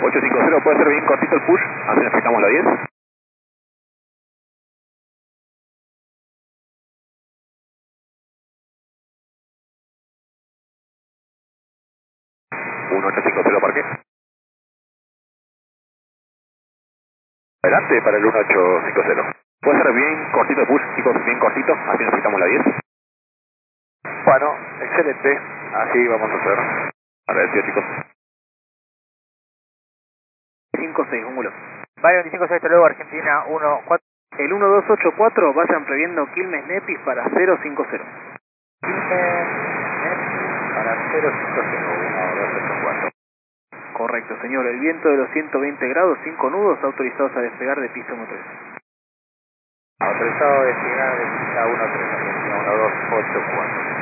850, puede ser bien cortito el push, así necesitamos la 10. 1850 parque. Adelante para el 1850. Puede ser bien cortito el push, chicos, bien cortito, así necesitamos la 10. Bueno, excelente, así vamos a hacer. Agradecido, chicos. 56, un vuelo. Vale, 25, hasta luego, Argentina 1, 4. El 1284, vayan previendo Quilmes Nepis para 050. Para 050, 1284. Correcto, señor. El viento de los 120 grados, 5 nudos, autorizados a despegar de pista 13. Autorizado a despegar de pista 13, Argentina 1284.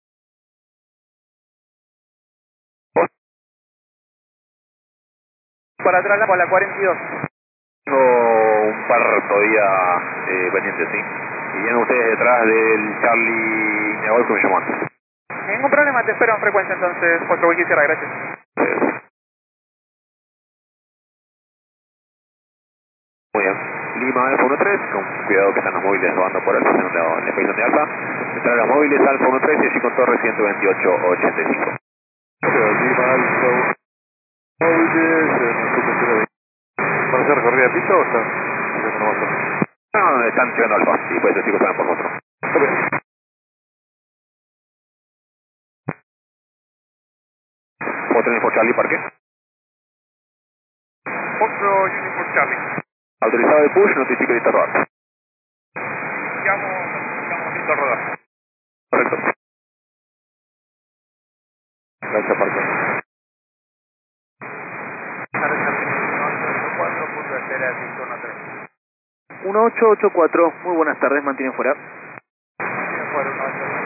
Para atrás por la 42. Tengo un par todavía pendientes, ¿sí? Y vienen ustedes detrás del Charlie Negol que me llamó antes. Ningún problema, te espero en frecuencia entonces, 4 Wiki Sierra, gracias. Muy bien. Lima Alfa 13, con cuidado que están los móviles rodando por el en la expedición de Alfa. Entrar a los móviles Alfa 13 y allí con torre 128.85. Lima Alfa, móviles, ¿van a hacer recorrida de pista o están haciendo nomás? No, están llegando Alfa, y pues esos chicos están por nosotros. Okay. ¿Otro Unifor Charlie Parque? Otro Unifor Charlie. Autorizado de push, notifico listo a rodar. Llamo listo a rodar. Correcto. Lancha Parque. 1884, muy buenas tardes, mantienen fuera. Por 1,